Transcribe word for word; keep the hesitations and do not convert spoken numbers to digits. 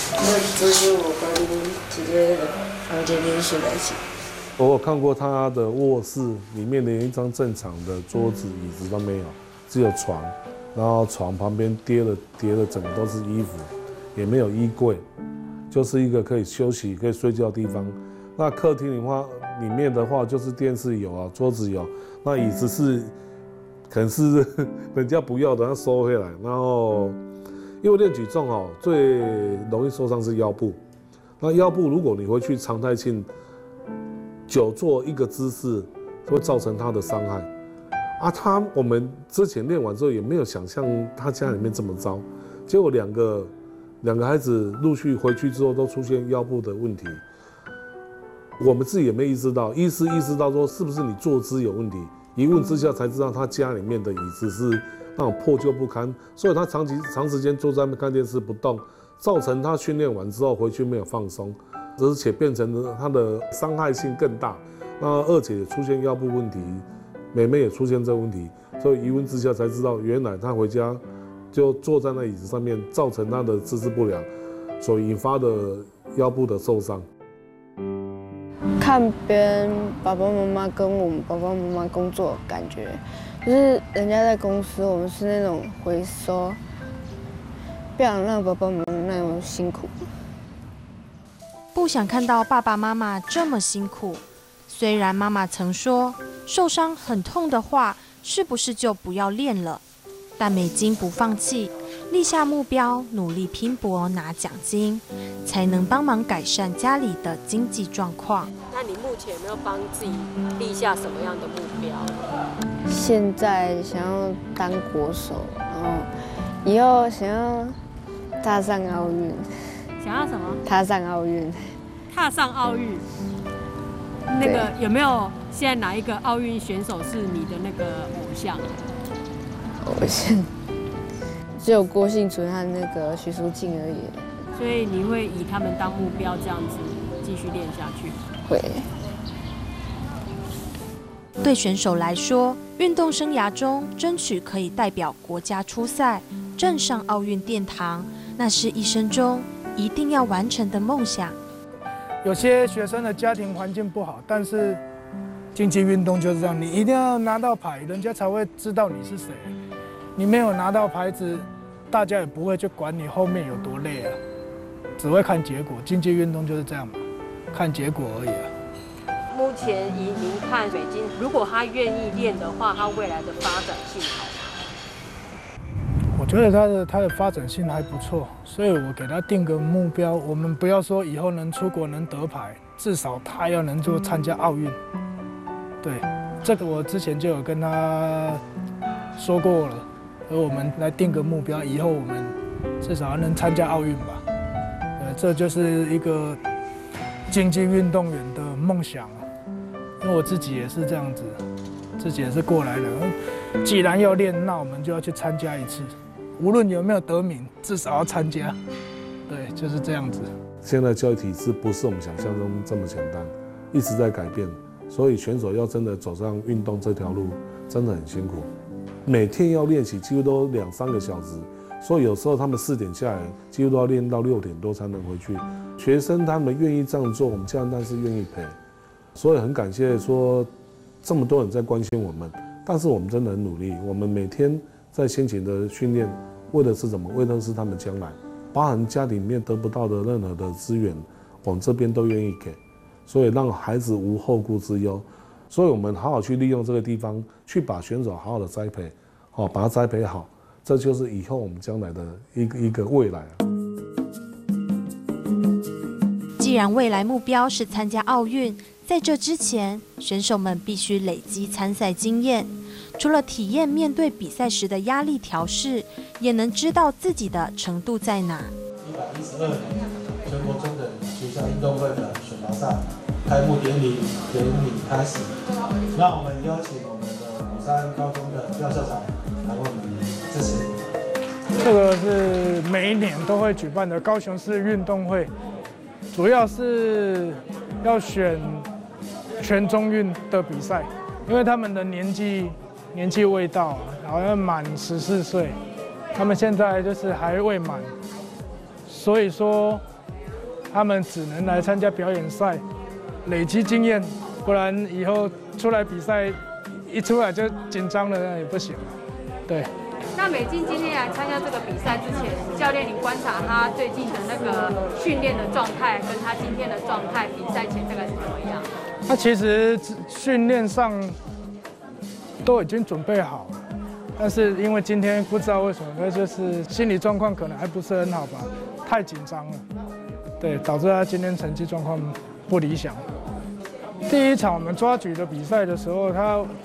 我昨天我跟姐姐的房间练习在一起。 我有看过他的卧室里面连一张正常的桌子、椅子都没有，只有床，然后床旁边叠了叠了整个都是衣服，也没有衣柜，就是一个可以休息、可以睡觉的地方。那客厅的话，里面的话就是电视有啊，桌子有，那椅子是可能是人家不要的，他收回来。然后因为练举重哦，最容易受伤是腰部。那腰部如果你回去常态性久坐一个姿势，会造成他的伤害。啊，他我们之前练完之后也没有想象他家里面这么糟，结果两个两个孩子陆续回去之后都出现腰部的问题。我们自己也没意识到，医师意识到说是不是你坐姿有问题，一问之下才知道他家里面的椅子是那种破旧不堪，所以他长期长时间坐在那边看电视不动，造成他训练完之后回去没有放松。而且变成了它的伤害性更大，那二姐也出现腰部问题，妹妹也出现这个问题，所以一问之下才知道，原来她回家就坐在那椅子上面，造成她的姿势不良，所引发的腰部的受伤。 看别人爸爸妈妈跟我们爸爸妈妈工作，感觉就是人家在公司，我们是那种回收，不想让爸爸妈妈那么辛苦。 不想看到爸爸妈妈这么辛苦。虽然妈妈曾说受伤很痛的话，是不是就不要练了？但美金不放弃，立下目标，努力拼搏拿奖金，才能帮忙改善家里的经济状况。 那你目前有没有帮自己立下什么样的目标？ 现在想要当国手，然后以后想要踏上奥运。 想要什么？ 踏上奥运。 踏上奥运。那个有没有现在哪一个奥运选手是你的那个偶像？ 偶像只有郭婞淳和那个徐淑静而已。 所以你会以他们当目标，这样子继续练下去？ 会。 对选手来说，运动生涯中争取可以代表国家出赛，站上奥运殿堂，那是一生中一定要完成的梦想。 有些学生的家庭环境不好，但是竞技运动就是这样，你一定要拿到牌，人家才会知道你是谁。你没有拿到牌子，大家也不会去管你后面有多累啊，只会看结果。竞技运动就是这样嘛，看结果而已啊。 目前以您看水晶，如果他愿意练的话，他未来的发展性好吗？ 我觉得他的他的发展性还不错，所以我给他定个目标，我们不要说以后能出国能得牌，至少他要能做参加奥运。对，这个我之前就有跟他说过了，而我们来定个目标，以后我们至少能参加奥运吧。呃，这就是一个竞技运动员的梦想啊，因为我自己也是这样子，自己也是过来人。既然要练，那我们就要去参加一次。无论有没有得名，至少要参加。对，就是这样子。 现在教育体制不是我们想象中这么简单，一直在改变，所以选手要真的走上运动这条路，真的很辛苦。每天要练习，几乎都两三个小时，所以有时候他们四点下来，几乎都要练到六点多才能回去。学生他们愿意这样做，我们家长但是愿意陪，所以很感谢说这么多人在关心我们，但是我们真的很努力，我们每天在辛勤的训练，为的是什么？为的是他们将来，包含家里面得不到的任何的资源，我们这边都愿意给，所以让孩子无后顾之忧。所以我们好好去利用这个地方，去把选手好好的栽培，好把他栽培好，这就是以后我们将来的一个一个未来。 既然未来目标是参加奥运，在这之前，选手们必须累积参赛经验。除了体验面对比赛时的压力调试，也能知道自己的程度在哪。 一百一十二年全国中等学校运动会的选拔赛开幕典礼典礼开始，让我们邀请我们的鼓山高中的廖校长来为我们支持。 这个是每一年都会举办的高雄市运动会，主要是要选全中运的比赛，因为他们的年纪年纪未到，好像满十四岁，他们现在就是还未满，所以说他们只能来参加表演赛，累积经验，不然以后出来比赛，一出来就紧张了，那也不行了。对。 那美静今天来参加这个比赛之前，教练你观察他最近的那个训练的状态，跟他今天的状态，比赛前大概是怎么样？ 他其实训练上都已经准备好了，但是因为今天不知道为什么，那就是心理状况可能还不是很好吧，太紧张了，对，导致他今天成绩状况不理想。第一场我们抓举的比赛的时候，他